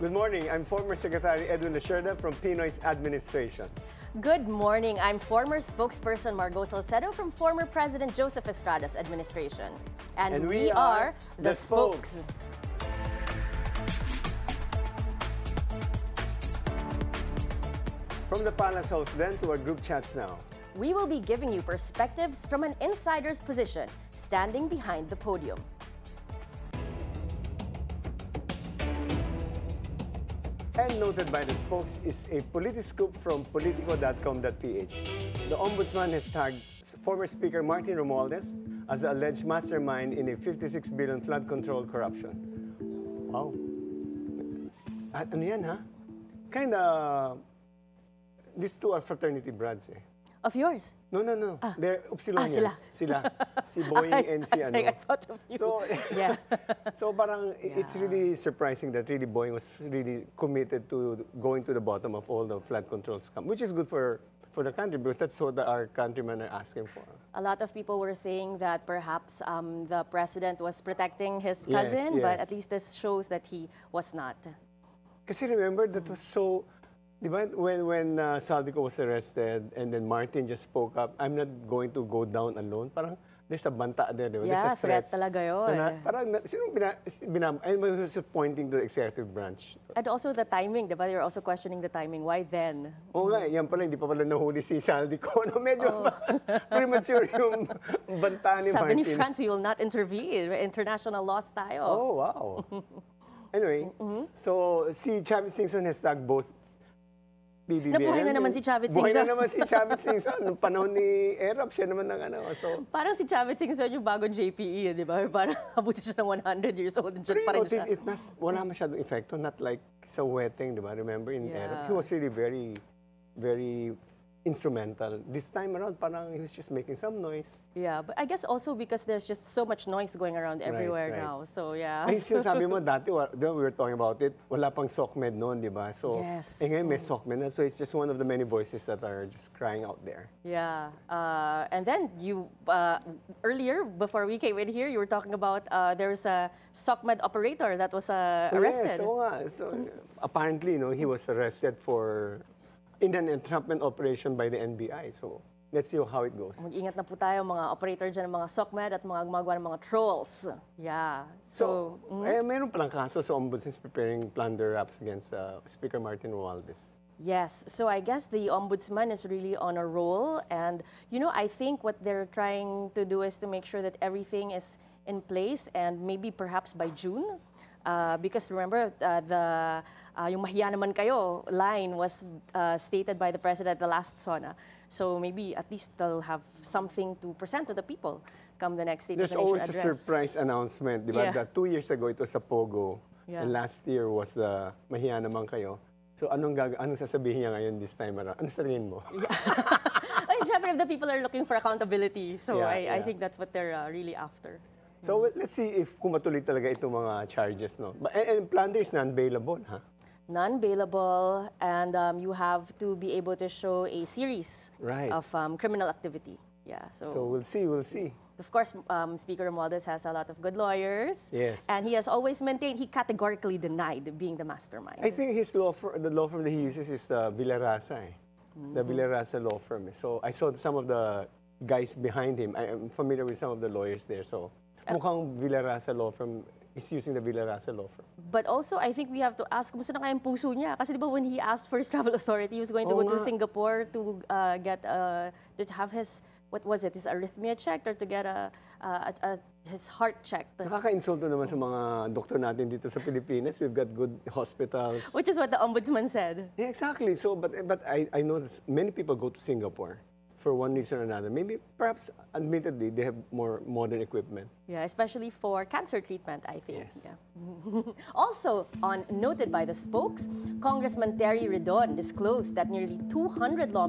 Good morning. I'm former Secretary Edwin Lasherda from Pinoy's administration. Good morning. I'm former spokesperson Margot Salcedo from former President Joseph Estrada's administration. And we are the Spokes. From the Palace Halls then to our group chats now. We will be giving you perspectives from an insider's position, standing behind the podium. And noted by the Spokes is a politiscoop from politico.com.ph. The Ombudsman has tagged former Speaker Martin Romualdez as the alleged mastermind in a 56 billion flood control corruption. Wow. At ano yan, ha? Kinda, these two are fraternity brads, eh. Of yours? No. They're Upsilonians. Sila. Si Boeing and si ano. I thought of you. So, yeah. So parang it's really surprising that really Boeing was really committed to going to the bottom of all the flood control scam, which is good for the country because that's what our countrymen are asking for. A lot of people were saying that perhaps the president was protecting his cousin, Yes. but at least this shows that he was not. Kasi remember, that was so, di ba, when Saldico was arrested and then Martin just spoke up, I'm not going to go down alone. Parang there's a banta there, di ba? Yeah, There's a threat talaga yun. Sino I was pointing to the executive branch. And also the timing, di ba? You're also questioning the timing. Why then? Oo nga, yan pala, hindi pa pala nahuli si Saldico. No, medyo premature yung banta ni Sabi ni Martin. France, we will not intervene. International laws tayo. Oh, wow. Anyway, so si Chavit Singson has tagged both PBBM. Nabuhay na naman si Chavit Buhay Singson. na naman si Chavit Singson. Noong panahon ni Erap, siya naman ng ano. So, Parang si Chavit Singson yung bagong JPE, di ba? Parang abuti siya ng 100 years old. pero Pa rin siya. wala masyadong epekto. Not like sa wedding, di ba? Remember in Yeah. Erap? He was really very, very instrumental. This time around, parang he was just making some noise. Yeah, but I guess also because there's just so much noise going around everywhere right. now. So, yeah. Ay, sinasabi mo dati, we were talking about it, wala pang SOCMED noon, di ba? So, Yes. ngayon may SOCMED na. So, it's just one of the many voices that are just crying out there. Yeah. And then you, earlier, before we came in here, you were talking about there's a SOCMED operator that was arrested. Yes, oo nga. So, apparently, he was arrested in an entrapment operation by the NBI. So, let's see how it goes. Mag-ingat na po tayo mga operator dyan ng mga SOCMED at mga gumagawa ng mga trolls. Yeah. So, Meron palang kaso sa Ombudsman preparing plunder raps against Speaker Martin Romualdez. yes. So I guess the ombudsman is really on a roll. And, I think what they're trying to do is to make sure that everything is in place and maybe perhaps by June. Because remember, yung mahiya naman kayo line was stated by the president at the last SONA. So maybe at least they'll have something to present to the people come the next State There's of the Nation always address. a surprise announcement, di ba? Yeah. That 2 years ago, it was sa Pogo. Yeah. And last year was the mahiya naman kayo. So anong sasabihin niya ngayon this time around? Ano sa tingin mo? Ay, syempre, the people are looking for accountability. So Yeah, I think that's what they're really after. So let's see if kung matuloy talaga itong mga charges, no? And plunder is non-bailable, ha? Non-bailable, and you have to be able to show a series Right. of criminal activity. Yeah, So we'll see. of course, Speaker Romualdez has a lot of good lawyers. Yes. And he has always maintained, he categorically denied being the mastermind. I think the law firm that he uses is Villarasa, eh? The Villarasa law firm. So I saw some of the guys behind him. I am familiar with some of the lawyers there. So mukhang Villarasa law firm is using the Villarasa law firm. But also, I think we have to ask, kumusta na kaya yung puso niya? Kasi di ba when he asked for his travel authority, he was going to go to Singapore to to have his, what was it, his arrhythmia checked or to get his heart checked. Nakaka-insulto naman sa mga doktor natin dito sa Pilipinas. We've got good hospitals. Which is what the ombudsman said. Yeah, exactly. So, but I know many people go to Singapore for one reason or another. Maybe, perhaps, admittedly, they have more modern equipment. Yeah, especially for cancer treatment, I think. Yes. Yeah. Also, noted by the Spokes, Congressman Terry Redon disclosed that nearly 200 lawmakers